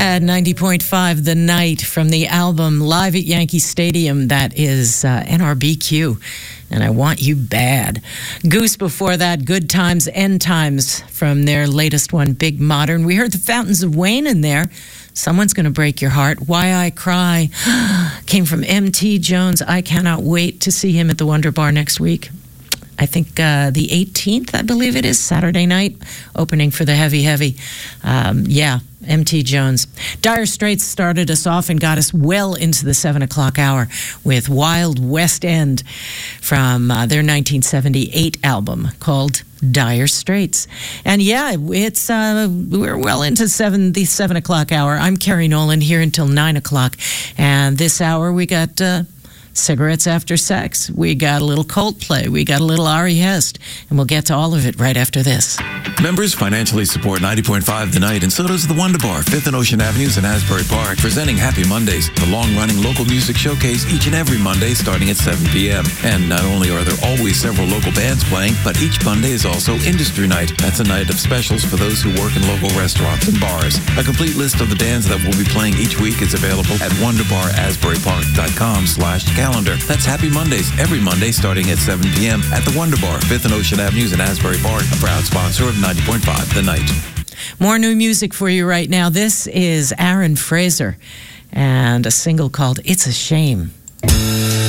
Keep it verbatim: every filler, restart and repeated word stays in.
At ninety point five, The Night from the album Live at Yankee Stadium. That is uh, N R B Q. And I Want You Bad. Goose before that, Good Times, End Times from their latest one, Big Modern. We heard the Fountains of Wayne in there. Someone's Gonna Break Your Heart. Why I Cry came from M T Jones. I cannot wait to see him at the Wonder Bar next week. I think uh, the eighteenth, I believe it is, Saturday night, opening for the Heavy Heavy. Um, yeah, M T Jones. Dire Straits started us off and got us well into the seven o'clock hour with Wild West End from uh, their nineteen seventy-eight album called Dire Straits. And yeah, it's uh, we're well into seven the seven o'clock hour. I'm Carrie Nolan here until nine o'clock. And this hour we got... Uh, Cigarettes After Sex. We got a little Coldplay. We got a little Ari Hest. And we'll get to all of it right after this. Members financially support ninety point five The Night, and so does the Wonder Bar, fifth and Ocean Avenues in Asbury Park, presenting Happy Mondays, the long-running local music showcase each and every Monday starting at seven p.m. And not only are there always several local bands playing, but each Monday is also Industry Night. That's a night of specials for those who work in local restaurants and bars. A complete list of the bands that will be playing each week is available at wonderbarasburypark.com slash calendar. That's Happy Mondays, every Monday starting at seven p.m. at the Wonder Bar, fifth and Ocean Avenues in Asbury Park, a proud sponsor of ninety point five The Night. More new music for you right now. This is Aaron Fraser and a single called It's a Shame.